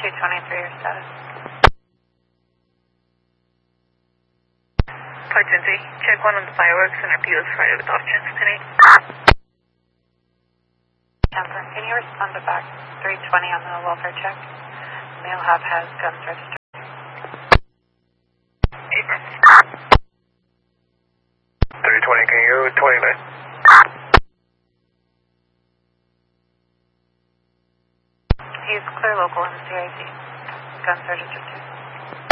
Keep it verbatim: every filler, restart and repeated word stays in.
two twenty-three, your status. Pagency, check one on the fireworks and appeals Friday with off chance today. Amber, can you respond to back three twenty on the welfare check? Male have has guns registered. Abrams. three twenty, can you twenty-nine? He's clear local in the C I C. Guns registered too.